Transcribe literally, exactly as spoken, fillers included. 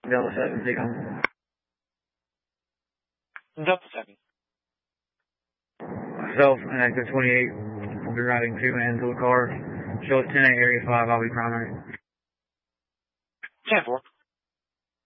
Delta seven, take on. Delta seven. Myself and Active twenty-eight will be riding two men to a car. Show us ten eight Area five, I'll be primary. ten four.